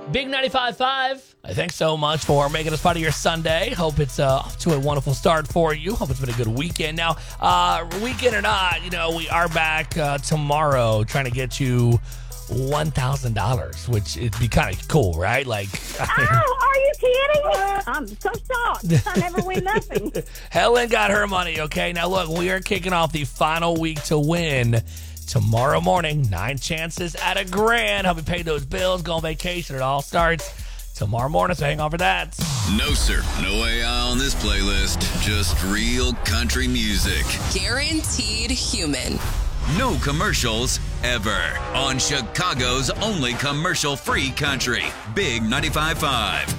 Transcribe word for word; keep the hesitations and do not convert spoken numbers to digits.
Big ninety-five point five, thanks so much for making us part of your Sunday. Hope it's uh, off to a wonderful start for you. Hope it's been a good weekend. Now, uh, weekend or not, you know, we are back uh, tomorrow trying to get you one thousand dollars, which it'd be kind of cool, right? Like, I mean, Oh, are you kidding? I'm so shocked. I never win nothing. Helen got her money, okay? Now, look, we are kicking off the final week to win tomorrow morning. Nine chances at a grand. Help you pay those bills, go on vacation. It all starts tomorrow morning, so hang on for that. No, sir. No A I on this playlist. Just real country music. Guaranteed human. No commercials ever. On Chicago's only commercial-free country. Big ninety-five point five.